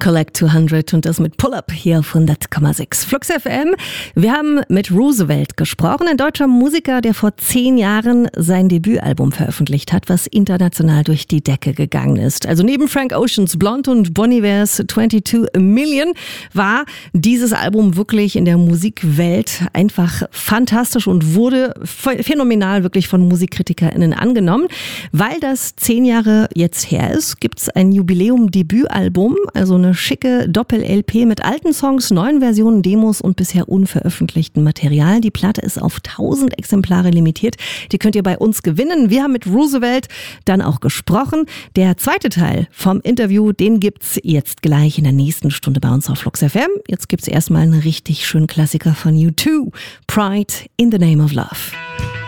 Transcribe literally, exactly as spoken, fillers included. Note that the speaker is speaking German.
Collect zweihundert und das mit Pull-Up hier auf hundert Komma sechs Flux F M. Wir haben mit Roosevelt gesprochen, ein deutscher Musiker, der vor zehn Jahren sein Debütalbum veröffentlicht hat, was international durch die Decke gegangen ist. Also neben Frank Oceans Blonde und Bon Ivers zweiundzwanzig Million war dieses Album wirklich in der Musikwelt einfach fantastisch und wurde phänomenal wirklich von MusikkritikerInnen angenommen. Weil das zehn Jahre jetzt her ist, gibt es ein Jubiläum-Debütalbum, also eine schicke Doppel-L P mit alten Songs, neuen Versionen, Demos und bisher unveröffentlichten Material. Die Platte ist auf tausend Exemplare limitiert. Die könnt ihr bei uns gewinnen. Wir haben mit Roosevelt dann auch gesprochen. Der zweite Teil vom Interview, den gibt's jetzt gleich in der nächsten Stunde bei uns auf Flux F M. Jetzt gibt's erstmal einen richtig schönen Klassiker von U zwei, Pride in the Name of Love.